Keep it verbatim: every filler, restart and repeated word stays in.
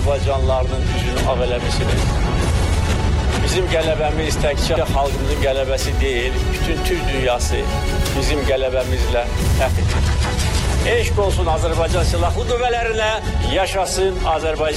azərbaycanlılarının üzünü ağ eləməsini. Bizim qələbəmiz təkcə xalqımızın qələbəsi deyil, bütün Türk dünyası bizim qələbəmizlə fəxr edir. Eşq olsun Azərbaycan Silahlı Qüvvələrinə, yaşasın Azərbaycan.